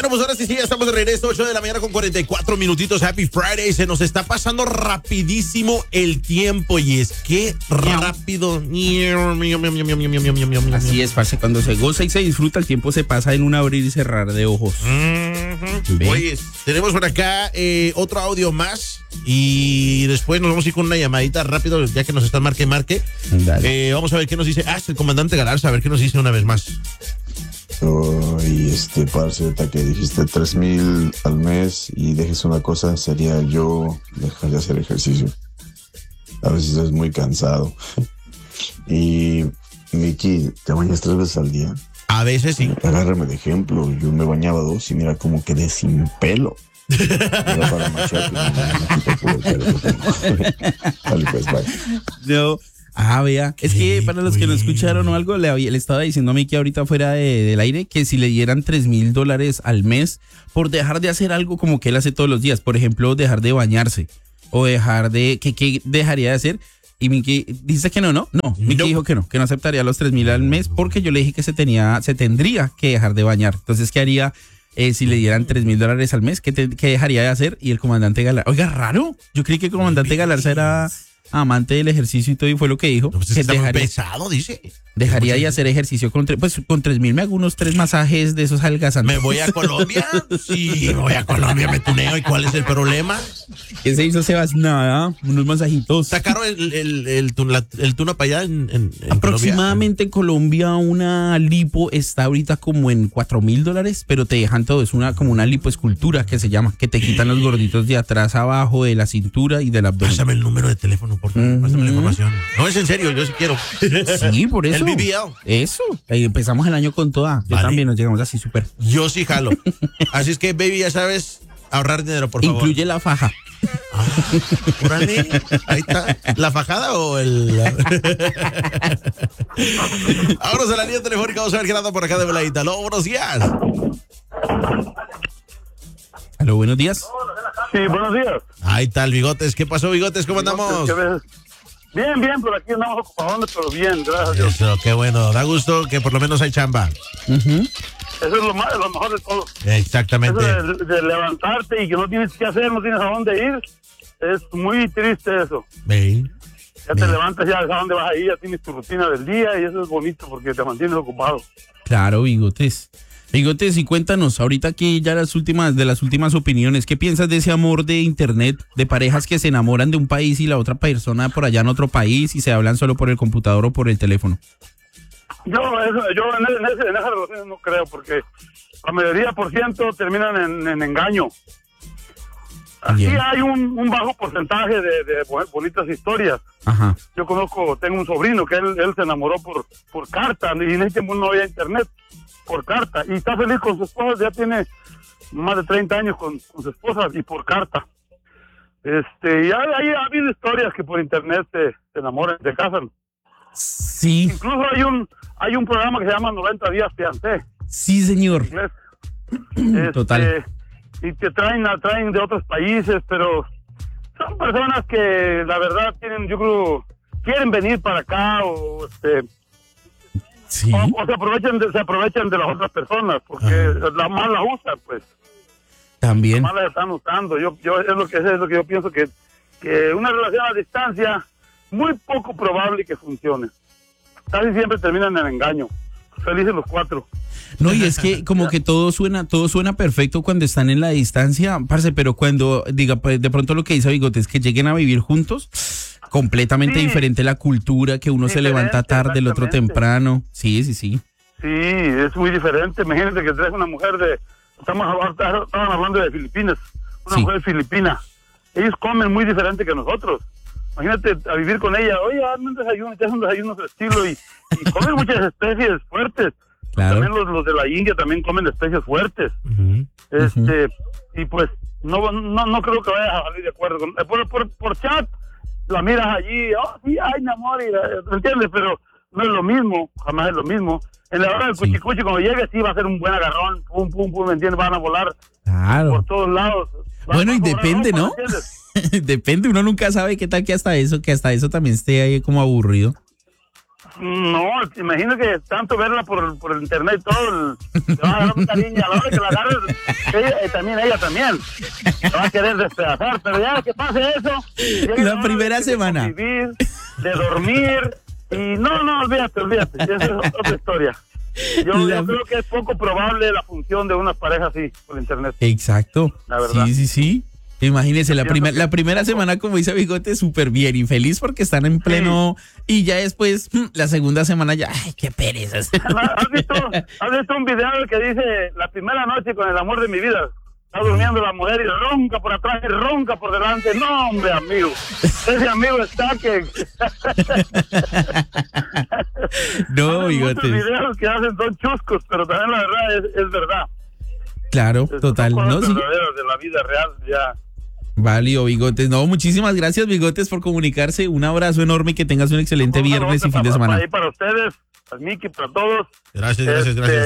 pues ahora sí, ya estamos de regreso, 8 de la mañana con 44 minutitos. Happy Friday. Se nos está pasando rapidísimo el tiempo y es que rápido. Así es, parce, cuando se goza y se disfruta, el tiempo se pasa en un abrir y cerrar de ojos. Oye, tenemos por acá otro audio más y después nos vamos a ir con una llamadita rápido, ya que nos están marque. Vamos a ver qué nos dice. El comandante Galarza, a ver qué nos dice una vez más. Y parce, ahorita que dijiste 3,000 al mes y dejes una cosa, sería yo dejar de hacer ejercicio. A veces es muy cansado. Y Miki, ¿te bañas 3 veces al día? A veces sí. Agárrame de ejemplo, yo me bañaba 2 y mira cómo quedé sin pelo. Era para machete, Dale, pues, bye. No. Vea, es que para los que no escucharon o algo, le estaba diciendo a mí que ahorita fuera del aire que si le dieran $3,000 al mes por dejar de hacer algo como que él hace todos los días, por ejemplo, dejar de bañarse o dejar de, ¿qué dejaría de hacer? Y Miki dice que no, Miki dijo que no aceptaría los 3,000 al mes porque yo le dije que se tendría que dejar de bañar. Entonces, ¿qué haría si le dieran $3,000 al mes? ¿Qué dejaría de hacer? Y el comandante Galarza, oiga, raro, yo creí que el comandante Galarza era amante del ejercicio y todo, y fue lo que dijo. No, pues que está muy pesado, dice. Dejaría de hacer ejercicio con 3,000 me hago unos 3 masajes de esos algazantes. ¿Me voy a Colombia? Sí, me voy a Colombia, me tuneo. ¿Y cuál es el problema? ¿Qué se hizo, Sebas? Nada, unos masajitos. ¿Está caro el tuna para allá en aproximadamente en Colombia una lipo está ahorita como en $4,000, pero te dejan todo, es como una lipoescultura que se llama, que te quitan los gorditos de atrás abajo, de la cintura y del abdomen. Pásame el número de teléfono, por favor, pásame la información. No, es en serio, yo sí quiero. Sí, por eso. El BBL. Eso, empezamos el año con toda. Yo también nos llegamos así súper. Yo sí jalo. Así es que, baby, ya sabes, ahorrar dinero, por favor. Incluye la faja. Órale, ahí está. ¿La fajada o el...? Vámonos a la línea telefónica. Vamos a ver qué anda por acá de veladita. Aló, buenos días. Aló, buenos días. Sí, buenos días. Ahí está el Bigotes. ¿Qué pasó, Bigotes? ¿Cómo andamos? Bien, por aquí andamos ocupados, pero bien, gracias a Dios. Eso, qué bueno. Da gusto que por lo menos hay chamba. Eso es lo mejor de todo. Exactamente. Eso de levantarte y que no tienes qué hacer, no tienes a dónde ir, es muy triste eso. Ya te levantas, ya sabes a dónde vas a ir, ya tienes tu rutina del día y eso es bonito porque te mantienes ocupado. Claro, Bigotes. Bigotes, y cuéntanos, ahorita aquí ya de las últimas opiniones, ¿qué piensas de ese amor de internet, de parejas que se enamoran de un país y la otra persona por allá en otro país y se hablan solo por el computador o por el teléfono? Yo en esa relación no creo, porque la mayoría por ciento terminan en engaño. Aquí hay un bajo porcentaje de bonitas historias. Ajá. Yo tengo un sobrino que él se enamoró por carta y en ese tiempo no había internet, por carta, y está feliz con su esposa, ya tiene más de 30 años con su esposa y por carta. Y ha habido historias que por internet se enamoran, se casan. Sí. Incluso hay un programa que se llama 90 días fiancé. Sí, señor. Total. Y te traen de otros países, pero son personas que la verdad quieren venir para acá sí. o se aprovechan de las otras personas porque las más las usan, pues. También. Las más las están usando. Yo es lo que yo pienso que una relación a distancia muy poco probable que funcione. Casi siempre terminan en engaño. Felices los 4. No, y es que como que todo suena perfecto cuando están en la distancia, parce, pero cuando pues, de pronto lo que dice Bigote es que lleguen a vivir juntos, completamente diferente la cultura, que uno se levanta tarde, el otro temprano. Sí. Sí, es muy diferente. Imagínate que traes una mujer estaban hablando de Filipinas, una mujer filipina. Ellos comen muy diferente que nosotros. Imagínate a vivir con ella, oye, hazme un desayuno, te hacen un desayuno de estilo y comen muchas especies fuertes. Claro. También los de la India también comen especies fuertes. Y pues no creo que vayas a salir de acuerdo por chat la miras allí, sí, ay, mi amor, ¿me entiendes? Pero no es lo mismo, jamás es lo mismo. En la hora del cuchicuchi, cuando llegue, sí va a ser un buen agarrón, pum, ¿me entiendes? Van a volar por todos lados. Bueno, y depende, ¿no? Depende, uno nunca sabe qué tal que hasta eso también esté ahí como aburrido. No, imagino que tanto verla por el internet y todo, te va a dar un cariño a la hora que la agarres, ella también, te va a querer despedazar, pero ya que pase eso, la primera semana. De convivir, de dormir, y no, olvídate, esa es otra historia. Yo creo que es poco probable la función de una pareja así por internet. Exacto. La verdad. Sí. Imagínense, la primera semana, como dice Bigote, súper bien y feliz porque están en pleno, y ya después, la segunda semana ya, ay, qué pereza. ¿Has visto un video que dice, la primera noche con el amor de mi vida? Está durmiendo la mujer y ronca por atrás y ronca por delante. No, hombre, amigo. Ese amigo está que... No, Bigote. Muchos videos que hacen son chuscos, pero también la verdad es verdad. Claro, total. No, sí. De la vida real, ya. Válido, Bigotes. No, muchísimas gracias, Bigotes, por comunicarse. Un abrazo enorme y que tengas un excelente viernes y fin de semana. Para ustedes, para Miki, para todos. Gracias.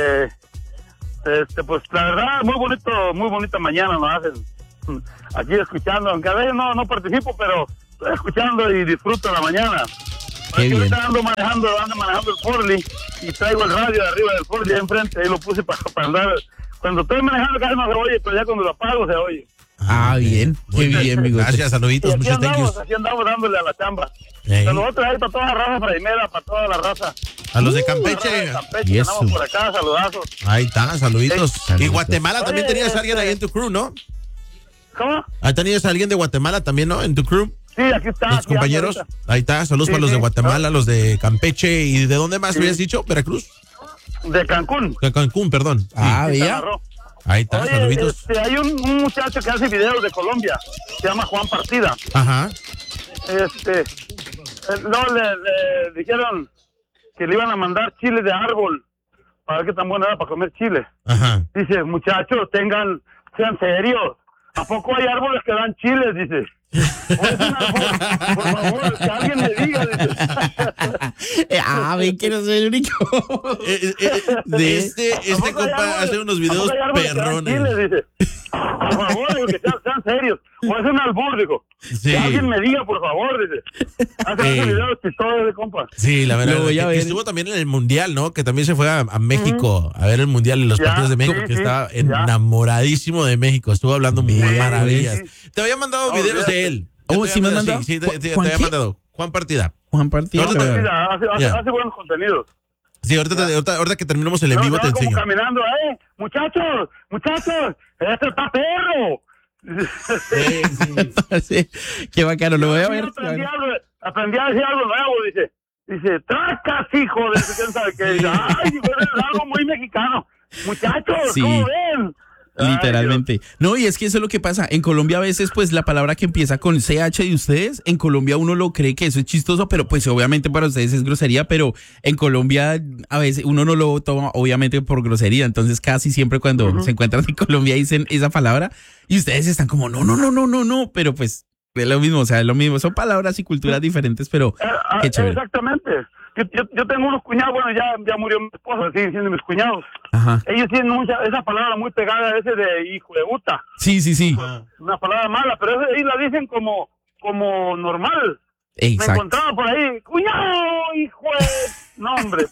Pues la verdad, muy bonita mañana nos hacen aquí escuchando, aunque a veces no participo, pero estoy escuchando y disfruto la mañana. Qué bien. Ando manejando el Forli y traigo el radio de arriba del Forli enfrente, ahí lo puse para andar. Cuando estoy manejando casi no se oye, pero ya cuando lo apago se oye. Bien. Qué bien, Bigotes. Gracias, saluditos, muchas gracias. Aquí andamos dándole a la chamba. Saludos ahí para toda la raza fraimera, para toda la raza. A los de Campeche. Y andamos por acá, saludazos. Ahí está, saluditos. Y Guatemala también tenías a alguien ahí en tu crew, ¿no? ¿Cómo? Ahí tenías a alguien de Guatemala también, ¿no? En tu crew. Sí, aquí está. Los compañeros. Ahí está, saludos para los de Guatemala, los de Campeche. ¿Y de dónde más habías dicho? ¿Veracruz? De Cancún. De Cancún, perdón. Sí. ¿Veía? Ahí está, saluditos. Hay un muchacho que hace videos de Colombia, se llama Juan Partida. Ajá. No, le dijeron que le iban a mandar chile de árbol para ver qué tan bueno era para comer chile. Ajá. Dice, muchachos, sean serios. ¿A poco hay árboles que dan chiles? Dice. Por favor, que alguien me diga. Ven que no soy el único. Este compa hace unos videos perrones. Chiles, dice. Por favor, digo, que sean serios. O es un albur, digo. Sí. Que alguien me diga, por favor, dice. Hace videos chistosos de compa. Sí, la verdad. Que estuvo también en el Mundial, ¿no? Que también se fue a México a ver el Mundial y los partidos de México, que estaba enamoradísimo de México. Estuvo hablando muy maravillas. Sí. Te había mandado videos de él. ¿Sí me mandó? Sí, te había mandado. Juan Partida. Hace buenos contenidos. Sí, ahorita que terminemos el en vivo te enseño. Caminando, muchachos, ¡este está perro! Sí. Qué bacano, lo voy a ver. Aprendí a decir algo nuevo, dice, tracas, hijo de quién sabe qué. Dice, ay, es algo muy mexicano. Muchachos, ¿cómo ven? Literalmente. No, y es que eso es lo que pasa. En Colombia a veces, pues, la palabra que empieza con CH de ustedes, en Colombia uno lo cree que eso es chistoso, pero pues obviamente para ustedes es grosería, pero en Colombia a veces uno no lo toma obviamente por grosería. Entonces casi siempre cuando se encuentran en Colombia dicen esa palabra y ustedes están como no, pero pues es lo mismo, son palabras y culturas diferentes, pero qué chévere. Exactamente. Yo tengo unos cuñados, bueno, ya murió mi esposa, siguen siendo mis cuñados. Ajá. Ellos tienen esa palabra muy pegada a ese de hijo de puta. Sí. Una palabra mala, pero ellos la dicen como normal. Exacto. Me encontraba por ahí, cuñado, hijo de... No, hombre.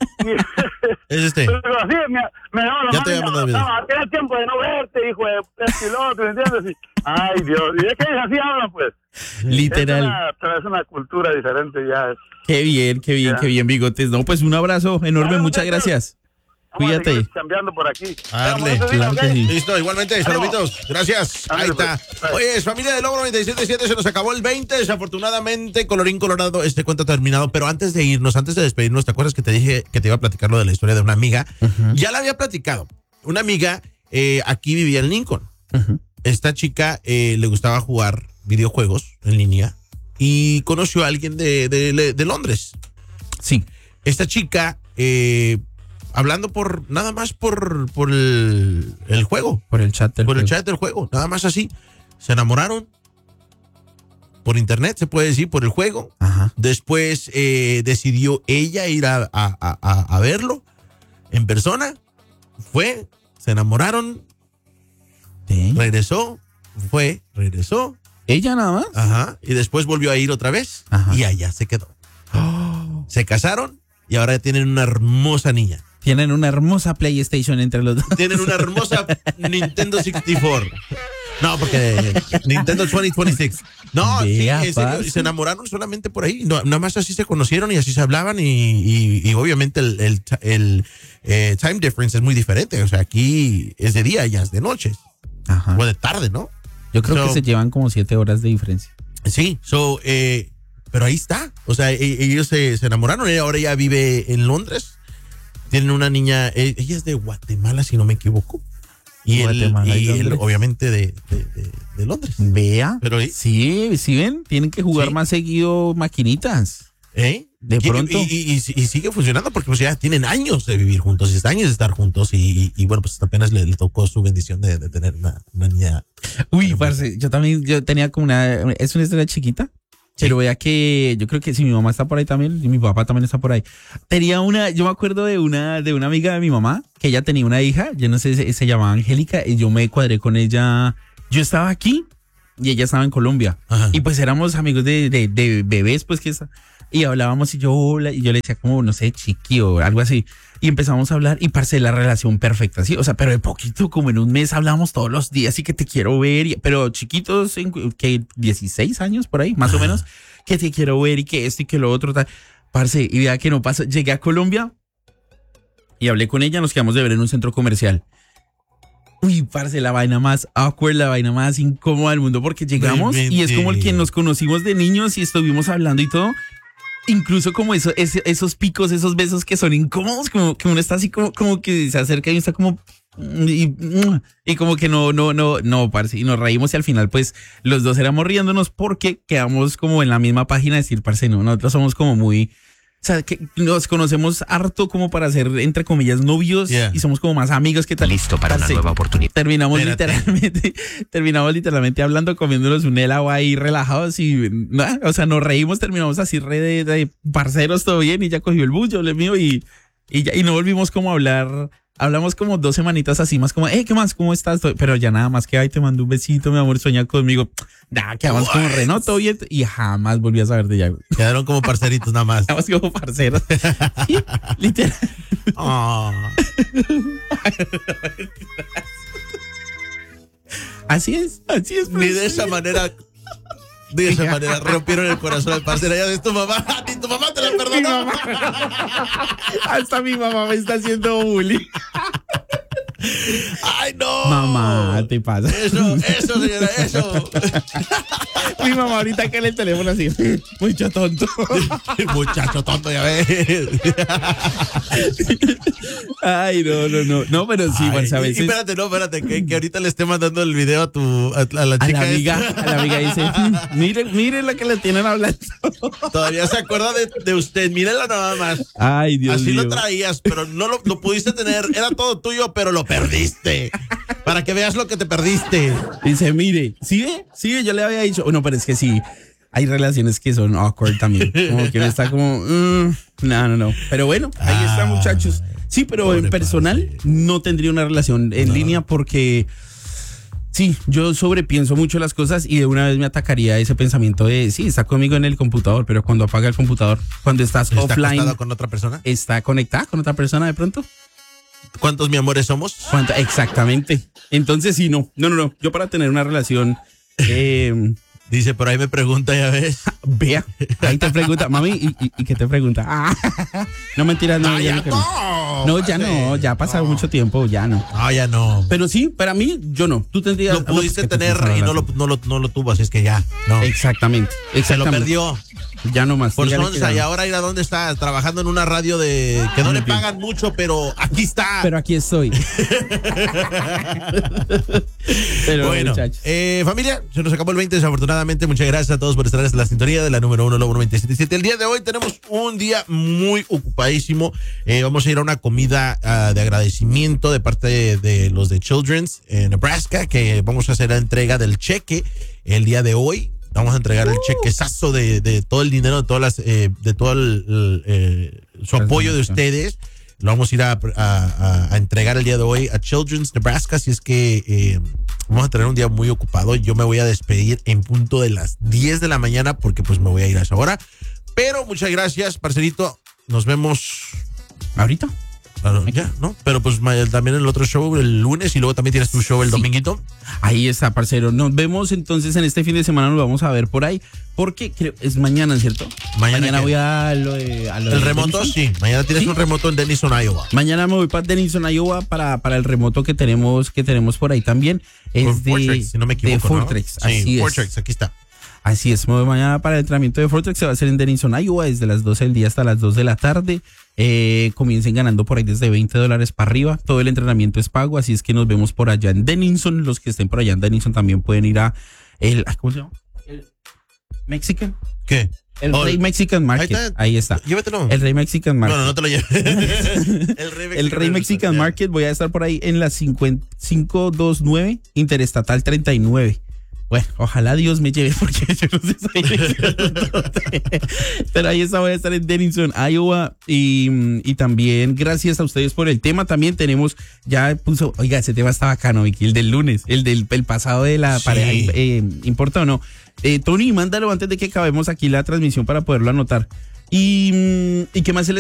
Es Pero así me daba la ya te había mandado video. Tenía tiempo de no verte, hijo de piloto, ¿entiendes? Ay, Dios, y es que así hablan, pues. Literal. Es una cultura diferente ya. Qué bien, Bigotes. No, pues un abrazo enorme, muchas gracias. Cuídate. Cambiando por aquí. Dale, claro que sí. Listo, igualmente, saluditos. Gracias. Ahí está. Oye, familia de Logro 97.7, se nos acabó el 20. Desafortunadamente, colorín colorado, este cuento ha terminado. Pero antes de despedirnos, ¿te acuerdas que te dije que te iba a platicar lo de la historia de una amiga? Ya la había platicado. Una amiga aquí vivía en Lincoln. Esta chica le gustaba jugar videojuegos en línea y conoció a alguien de Londres. Sí. Esta chica, hablando nada más por el juego. Por el chat del juego, nada más así. Se enamoraron por internet, se puede decir, por el juego. Ajá. Después decidió ella ir a verlo en persona. Se enamoraron. ¿Sí? Regresó. ¿Ella nada más? Ajá. Y después volvió a ir otra vez. Ajá. Y allá se quedó. Se casaron y ahora tienen una hermosa niña. Tienen una hermosa PlayStation entre los dos. Tienen una hermosa Nintendo 64. No, porque Nintendo 2026. No, Vea, sí, en serio, se enamoraron solamente por ahí. No, nada más así se conocieron y así se hablaban y obviamente el time difference es muy diferente. O sea, aquí es de día, allá es de noche. Ajá. O de tarde, ¿no? Yo creo que se llevan como 7 horas de diferencia. Sí, pero ahí está. O sea, ellos se enamoraron. Ahora ella vive en Londres. Tienen una niña, ella es de Guatemala, si no me equivoco. Y él obviamente de Londres. Vea. Pero, sí, ven, tienen que jugar más seguido maquinitas. De pronto. Y sigue funcionando porque pues ya tienen años de vivir juntos, años de estar juntos y bueno, pues apenas le tocó su bendición de tener una niña. Uy, parce, yo tenía como es una historia chiquita. Sí. Pero vea que yo creo que si mi mamá está por ahí también, y mi papá también está por ahí. Yo me acuerdo de una amiga de mi mamá, que ella tenía una hija, yo no sé, se llamaba Angélica, y yo me cuadré con ella. Yo estaba aquí y ella estaba en Colombia. Ajá. Y pues éramos amigos de bebés, pues y hablábamos y yo le decía como, no sé, chiqui o algo así. Y empezamos a hablar y parce, la relación perfecta, ¿sí? O sea, pero de poquito, como en un mes hablábamos todos los días y que te quiero ver, pero chiquitos, que 16 años por ahí, más o menos, que te quiero ver y que esto y que lo otro, tal. Parce, y vea que no pasa. Llegué a Colombia y hablé con ella, nos quedamos de ver en un centro comercial. Uy, parce, la vaina más awkward, la vaina más incómoda del mundo, porque llegamos y es como el que nos conocimos de niños y estuvimos hablando y todo. Incluso como esos picos, esos besos que son incómodos, como que uno está así como que se acerca y está como y como que no, parce, y nos reímos y al final pues los dos éramos riéndonos porque quedamos como en la misma página de decir, parce, no, nosotros somos como muy, o sea, que nos conocemos harto como para ser, entre comillas, novios, y somos como más amigos que tal. Listo para una nueva oportunidad. Terminamos literalmente hablando, comiéndonos un helado ahí relajados y nada, o sea, nos reímos, terminamos así de parceros, todo bien, y ya cogió el bus, yo le mío y no volvimos como a hablar. Hablamos como 2 semanitas así, más como, ¿qué más? ¿Cómo estás? Pero ya nada más que, ay, te mando un besito, mi amor, sueña conmigo. Nada, quedamos como Renato bien y jamás volví a saber de ella. Quedaron como parceritos nada más. Quedamos como parceros. Sí, literal. Oh. Así es. Ni de esa manera. De esa manera rompieron el corazón al parcero. Ya ves, tu mamá te la perdonó. Hasta mi mamá me está haciendo bullying. Ay, no. Mamá, te pasa. Eso, señora, eso. Mi mamá ahorita que en el teléfono así, mucho tonto. Muchacho tonto, ya ves. Ay, no. No, pero sí, pues a veces. Espérate, que ahorita le esté mandando el video a la chica. A la amiga dice, miren la que le tienen hablando. Todavía se acuerda de usted, mírenla nada más. Ay, Dios mío. Así lo traías, pero no lo pudiste tener. Era todo tuyo, pero lo perdiste. Para que veas lo que te perdiste. Dice, mire, ¿sí, yo le había dicho. No, pero es que sí, hay relaciones que son awkward también. Como que uno está como, no. Pero bueno, ahí está, muchachos. Sí, pero en personal no tendría una relación en línea porque sí, yo sobrepienso mucho las cosas y de una vez me atacaría ese pensamiento de, sí, está conmigo en el computador, pero cuando apaga el computador, cuando estás offline. ¿Está con otra persona? ¿Está conectada con otra persona de pronto? ¿Cuántos mi amores somos? Exactamente. Entonces sí, no. Yo para tener una relación... Dice, por ahí me pregunta, ya ves. Vea, ahí te pregunta, mami, ¿y qué te pregunta? No, mentiras, no. Ya ha pasado mucho tiempo, ya no. No, ya no. Pero sí, para mí, yo no. Tú tendrías... Lo pudiste tener y no lo tuvo, así es que ya, no. Exactamente. Se lo perdió. Ya no más. Por Sonsa, y ahora ir a dónde está, trabajando en una radio que no le pagan mucho, pero aquí está. Pero aquí estoy. Pero bueno, familia, se nos acabó el 20 desafortunadamente. Muchas gracias a todos por estar en la sintonía de la número 1 Lobo 97.7. El día de hoy tenemos un día muy ocupadísimo. Vamos a ir a una comida de agradecimiento de parte de los de Children's en Nebraska, que vamos a hacer la entrega del cheque el día de hoy. Vamos a entregar el chequezazo de todo el dinero, de todo su apoyo de ustedes. Lo vamos a ir a entregar el día de hoy a Children's Nebraska. Así es que vamos a tener un día muy ocupado. Yo me voy a despedir en punto de las 10 de la mañana porque pues me voy a ir a esa hora. Pero muchas gracias, parcerito. nos vemos ¿Ahorita? Claro, ya, ¿no? Pero pues también el otro show el lunes y luego también tienes tu show el dominguito. Ahí está, parcero. Nos vemos entonces en este fin de semana, nos vamos a ver por ahí, porque creo, es mañana, ¿cierto? Mañana voy a lo ¿El remoto? Denison. Sí, mañana tienes un remoto en Denison, Iowa. Mañana me voy para Denison, Iowa para el remoto que tenemos por ahí también. Es de Fortrex, si no me equivoco, de Fortrex, ¿no? así sí, es. Fortrex, aquí está. Así es, me voy mañana para el entrenamiento de Fortrex, se va a hacer en Denison, Iowa, desde las 12 del día hasta las 2 de la tarde. Comiencen ganando por ahí desde $20 para arriba. Todo el entrenamiento es pago, así es que nos vemos por allá en Denison. Los que estén por allá en Denison también pueden ir a ¿cómo se llama? El Mexican. ¿Qué? El Rey Mexican Market. Ahí está. Llévatelo. El Rey Mexican Market. No te lo lleves. El Rey Mexican Market. Voy a estar por ahí en la 529 Interestatal 39. Bueno, ojalá Dios me lleve porque yo no sé esa dirección. Pero ahí está, voy a estar en Denison, Iowa. Y también gracias a ustedes por el tema. También tenemos, oiga, ese tema está bacano, Vicky, el del lunes, el pasado de la pareja. ¿Importa o no? Tony, mándalo antes de que acabemos aquí la transmisión para poderlo anotar. ¿Y qué más se les